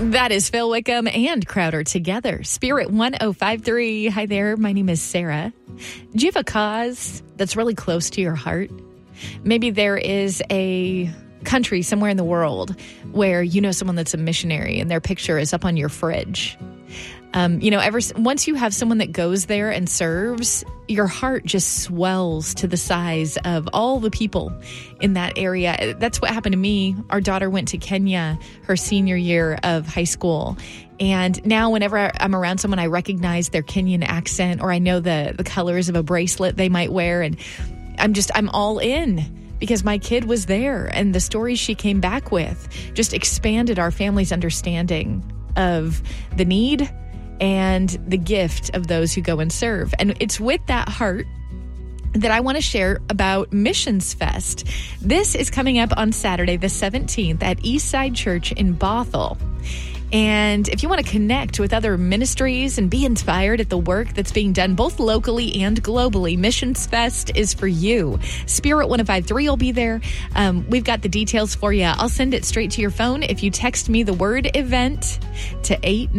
That is Phil Wickham and Crowder together. Spirit 1053. Hi there. My name is Sarah. Do you have a cause that's really close to your heart? Maybe there is a country somewhere in the world where you know someone that's a missionary and their picture is up on your fridge. Once you have someone that goes there and serves, your heart just swells to the size of all the people in that area. That's what happened to me. Our daughter went to Kenya her senior year of high school. And now whenever I'm around someone, I recognize their Kenyan accent, or I know the colors of a bracelet they might wear. And I'm all in because my kid was there, and the stories she came back with just expanded our family's understanding of the need and the gift of those who go and serve. And it's with that heart that I want to share about Missions Fest. This is coming up on Saturday, the 17th at Eastside Church in Bothell. And if you want to connect with other ministries and be inspired at the work that's being done both locally and globally, Missions Fest is for you. Spirit 1053 will be there. We've got the details for you. I'll send it straight to your phone if you text me the word event to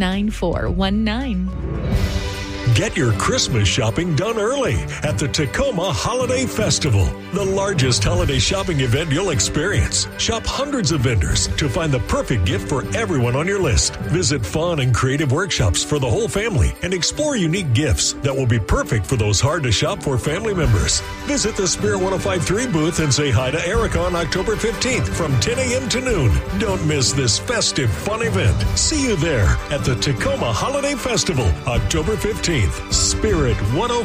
89419. Get your Christmas shopping done early at the Tacoma Holiday Festival, the largest holiday shopping event you'll experience. Shop hundreds of vendors to find the perfect gift for everyone on your list. Visit fun and creative workshops for the whole family and explore unique gifts that will be perfect for those hard to shop for family members. Visit the Spirit 1053 booth and say hi to Erica on October 15th from 10 a.m. to noon. Don't miss this festive, fun event. See you there at the Tacoma Holiday Festival, October 15th. Spirit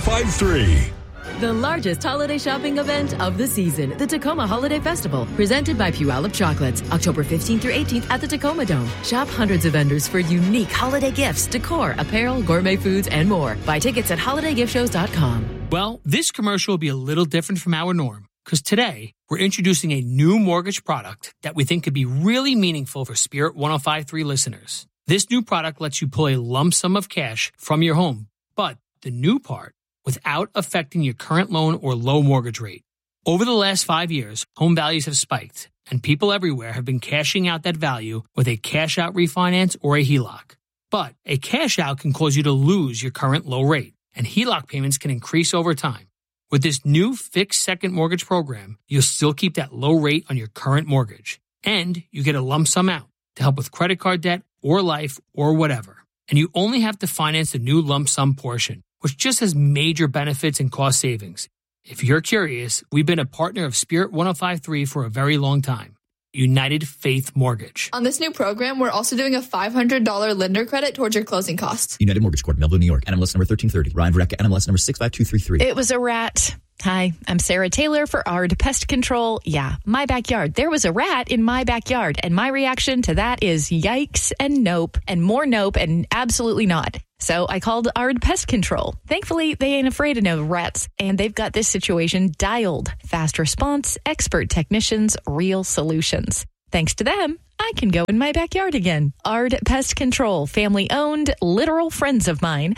1053. The largest holiday shopping event of the season, the Tacoma Holiday Festival, presented by Puyallup Chocolates, October 15th through 18th at the Tacoma Dome. Shop hundreds of vendors for unique holiday gifts, decor, apparel, gourmet foods, and more. Buy tickets at holidaygiftShows.com. Well, this commercial will be a little different from our norm, because today we're introducing a new mortgage product that we think could be really meaningful for Spirit 1053 listeners. This new product lets you pull a lump sum of cash from your home, but the new part, without affecting your current loan or low mortgage rate. Over the last 5 years, home values have spiked, and people everywhere have been cashing out that value with a cash-out refinance or a HELOC. But a cash-out can cause you to lose your current low rate, and HELOC payments can increase over time. With this new fixed second mortgage program, you'll still keep that low rate on your current mortgage, and you get a lump sum out to help with credit card debt or life or whatever. And you only have to finance the new lump sum portion, which just has major benefits and cost savings. If you're curious, we've been a partner of Spirit 1053 for a very long time. United Faith Mortgage. On this new program, we're also doing a $500 lender credit towards your closing costs. United Mortgage Corp, Melville, New York. NMLS number 1330. Ryan Verrecka, NMLS number 65233. It was a rat. Hi, I'm Sarah Taylor for ARD Pest Control. Yeah, my backyard. There was a rat in my backyard, and my reaction to that is yikes and nope, and more nope and absolutely not. So I called ARD Pest Control. Thankfully, they ain't afraid of no rats, and they've got this situation dialed. Fast response, expert technicians, real solutions. Thanks to them, I can go in my backyard again. ARD Pest Control, family owned, literal friends of mine.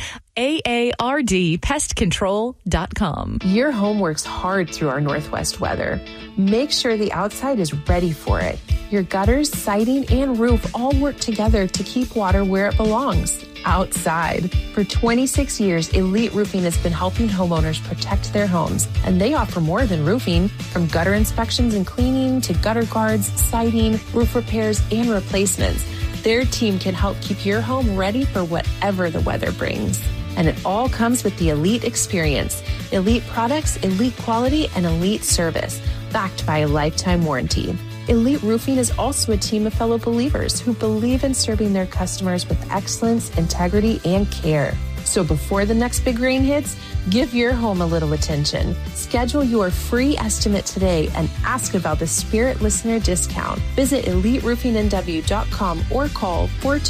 AARDpestcontrol.com. Your home works hard through our Northwest weather. Make sure the outside is ready for it. Your gutters, siding, and roof all work together to keep water where it belongs, outside. For 26 years, Elite Roofing has been helping homeowners protect their homes, and they offer more than roofing. From gutter inspections and cleaning to gutter guards, siding, roof repairs, and replacements, their team can help keep your home ready for whatever the weather brings. And it all comes with the Elite experience. Elite products, elite quality, and elite service, backed by a lifetime warranty. Elite Roofing is also a team of fellow believers who believe in serving their customers with excellence, integrity, and care. So before the next big rain hits, give your home a little attention. Schedule your free estimate today and ask about the Spirit Listener discount. Visit EliteRoofingNW.com or call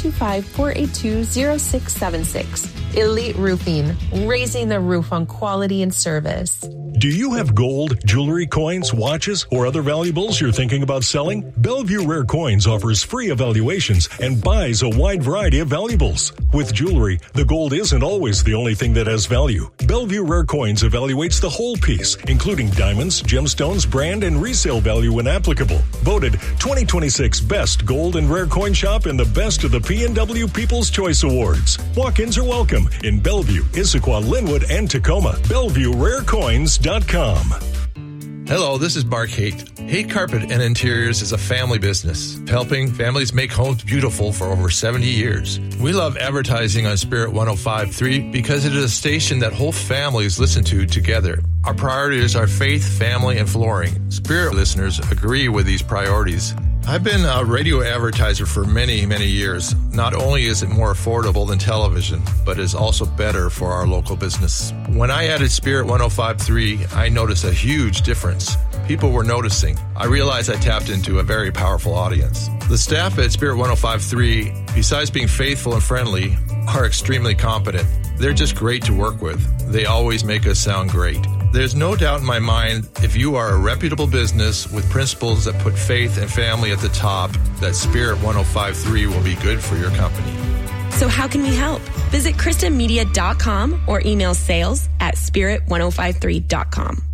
425-482-0676. Elite Roofing, raising the roof on quality and service. Do you have gold, jewelry, coins, watches, or other valuables you're thinking about selling? Bellevue Rare Coins offers free evaluations and buys a wide variety of valuables. With jewelry, the gold isn't always the only thing that has value. Bellevue Rare Coins evaluates the whole piece, including diamonds, gemstones, brand, and resale value when applicable. Voted 2026 Best Gold and Rare Coin Shop in the Best of the P&W People's Choice Awards. Walk-ins are welcome in Bellevue, Issaquah, Linwood, and Tacoma. BellevueRareCoins.com. Hello, this is Mark Haight. Haight Carpet and Interiors is a family business, helping families make homes beautiful for over 70 years. We love advertising on Spirit 105.3 because it is a station that whole families listen to together. Our priorities are faith, family, and flooring. Spirit listeners agree with these priorities. I've been a radio advertiser for many, many years. Not only is it more affordable than television, but is also better for our local business. When I added Spirit 105.3, I noticed a huge difference. People were noticing. I realized I tapped into a very powerful audience. The staff at Spirit 105.3, besides being faithful and friendly, are extremely competent. They're just great to work with. They always make us sound great. There's no doubt in my mind, if you are a reputable business with principles that put faith and family at the top, that Spirit 105.3 will be good for your company. So how can we help? Visit KristenMedia.com or email sales@spirit1053.com.